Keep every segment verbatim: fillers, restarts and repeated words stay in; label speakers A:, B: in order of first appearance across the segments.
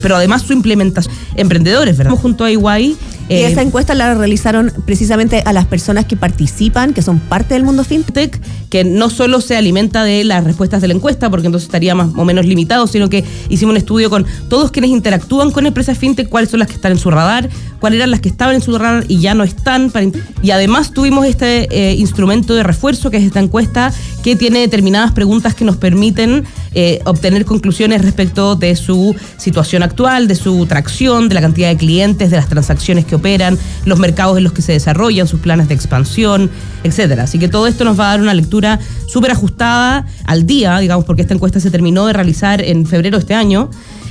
A: pero además su implementación, emprendedores, ¿verdad? Junto a Iguay.
B: Eh, y esa encuesta la realizaron precisamente a las personas que participan, que son parte del mundo fintech,
A: que no solo se alimenta de las respuestas de la encuesta, porque entonces estaría más o menos limitado, sino que hicimos un estudio con todos quienes interactúan con empresas fintech, cuáles son las que están en su radar, cuáles eran las que estaban en su radar y ya no están. Para, y además tuvimos este eh, instrumento de refuerzo, que es esta encuesta, que tiene determinadas preguntas que nos permiten eh, obtener conclusiones respecto de su situación actual, de su tracción, de la cantidad de clientes, de las transacciones que operan, los mercados en los que se desarrollan, sus planes de expansión, etcétera. Así que todo esto nos va a dar una lectura súper ajustada al día, digamos, porque esta encuesta se terminó de realizar en febrero de este año.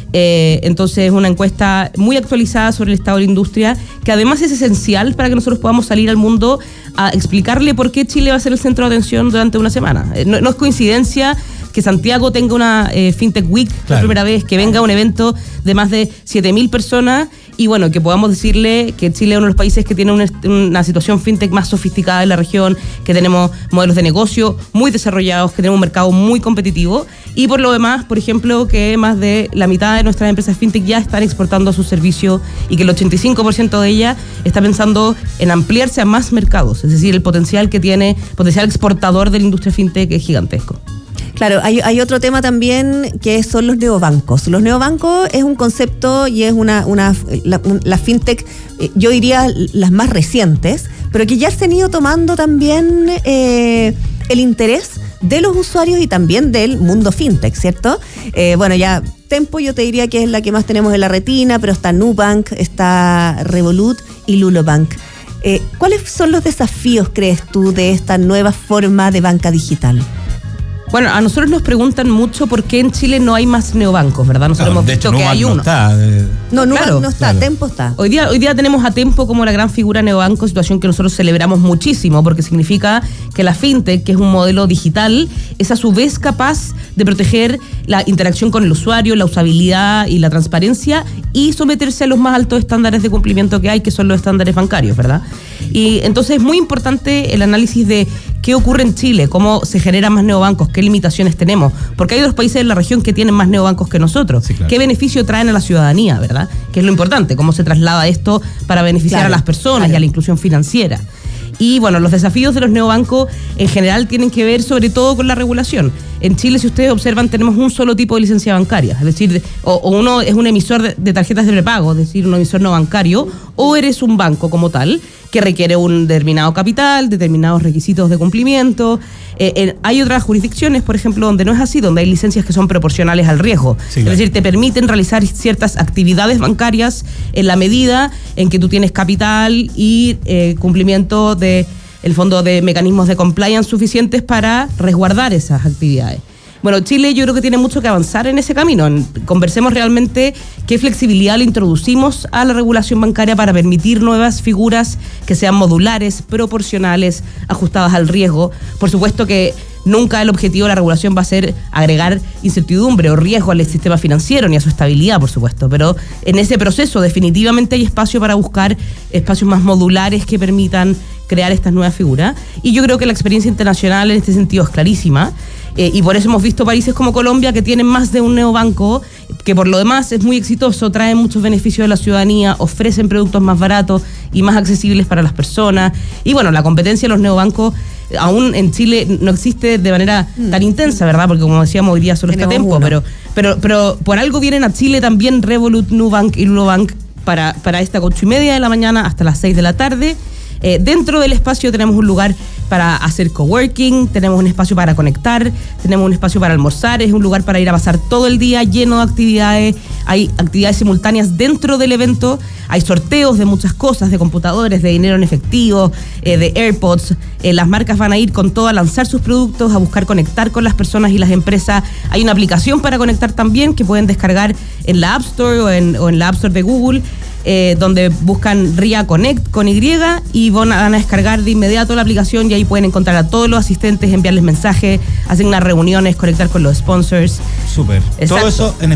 A: Eh, entonces es una encuesta muy actualizada sobre el estado de la industria, que además es esencial para que nosotros podamos salir al mundo a explicarle por qué Chile va a ser el centro de atención durante una semana. Eh, no, no es coincidencia que Santiago tenga una eh, FinTech Week, claro, por primera vez, que venga un evento de más de siete mil personas y bueno, que podamos decirle que Chile es uno de los países que tiene una, una situación fintech más sofisticada en la región, que tenemos modelos de negocio muy desarrollados, que tenemos un mercado muy competitivo y por lo demás, por ejemplo, que más de la mitad de nuestras empresas fintech ya están exportando sus servicios y que el ochenta y cinco por ciento de ellas está pensando en ampliarse a más mercados, es decir, el potencial que tiene, potencial exportador de la industria fintech es gigantesco.
B: Claro, hay, hay otro tema también que son los neobancos. Los neobancos es un concepto y es una, una la, un, la fintech, yo diría las más recientes, pero que ya se han ido tomando también eh, el interés de los usuarios y también del mundo fintech, ¿cierto? Eh, bueno, ya Tempo yo te diría que es la que más tenemos en la retina, pero está Nubank, está Revolut y Lulobank. Eh, ¿Cuáles son los desafíos, crees tú, de esta nueva forma de banca digital?
A: Bueno, a nosotros nos preguntan mucho por qué en Chile no hay más neobancos, ¿verdad? Nosotros
C: claro,
A: hemos
C: de
A: visto
C: hecho,
A: que
C: Nubank
A: hay
C: no
A: uno.
C: Está, eh.
B: No, Nubank
A: claro,
B: no está,
C: claro.
B: Tempo está.
A: Hoy día, hoy día tenemos a Tempo como la gran figura neobanco, situación que nosotros celebramos muchísimo, porque significa que la fintech, que es un modelo digital, es a su vez capaz de proteger la interacción con el usuario, la usabilidad y la transparencia y someterse a los más altos estándares de cumplimiento que hay, que son los estándares bancarios, ¿verdad? Y entonces es muy importante el análisis de qué ocurre en Chile, cómo se generan más neobancos, qué limitaciones tenemos, porque hay otros países de la región que tienen más neobancos que nosotros. Sí, claro. ¿Qué beneficio traen a la ciudadanía, verdad? Que es lo importante, cómo se traslada esto para beneficiar claro, a las personas claro. y a la inclusión financiera. Y bueno, los desafíos de los neobancos en general tienen que ver sobre todo con la regulación. En Chile, si ustedes observan, tenemos un solo tipo de licencia bancaria, es decir, o, o uno es un emisor de, de tarjetas de prepago, es decir, un emisor no bancario, o eres un banco como tal, que requiere un determinado capital, determinados requisitos de cumplimiento. Eh, eh, hay otras jurisdicciones, por ejemplo, donde no es así, donde hay licencias que son proporcionales al riesgo. Sí, claro. Es decir, te permiten realizar ciertas actividades bancarias en la medida en que tú tienes capital y eh, cumplimiento de el fondo de mecanismos de compliance suficientes para resguardar esas actividades. Bueno, Chile yo creo que tiene mucho que avanzar en ese camino. Conversemos realmente qué flexibilidad le introducimos a la regulación bancaria para permitir nuevas figuras que sean modulares, proporcionales, ajustadas al riesgo. Por supuesto que nunca el objetivo de la regulación va a ser agregar incertidumbre o riesgo al sistema financiero ni a su estabilidad, por supuesto, pero en ese proceso definitivamente hay espacio para buscar espacios más modulares que permitan crear estas nuevas figuras. Y yo creo que la experiencia internacional en este sentido es clarísima. Eh, y por eso hemos visto países como Colombia que tienen más de un neobanco, que por lo demás es muy exitoso, traen muchos beneficios a la ciudadanía, ofrecen productos más baratos y más accesibles para las personas. Y bueno, la competencia de los neobancos aún en Chile no existe de manera tan intensa, ¿verdad? Porque como decíamos, hoy día solo está Tempo, pero, pero, pero por algo vienen a Chile también Revolut, Nubank y Lulobank para, para esta ocho y media de la mañana hasta las seis de la tarde. Eh, dentro del espacio tenemos un lugar para hacer coworking, tenemos un espacio para conectar, tenemos un espacio para almorzar, es un lugar para ir a pasar todo el día lleno de actividades, hay actividades simultáneas dentro del evento, hay sorteos de muchas cosas, de computadores, de dinero en efectivo, eh, de AirPods, eh, las marcas van a ir con todo a lanzar sus productos, a buscar conectar con las personas y las empresas, hay una aplicación para conectar también que pueden descargar en la App Store o en, o en la App Store de Google, Eh, donde buscan R I A Connect con Y y van a, van a descargar de inmediato la aplicación y ahí pueden encontrar a todos los asistentes, enviarles mensajes, hacer unas reuniones, conectar con los sponsors.
C: Súper. Todo eso en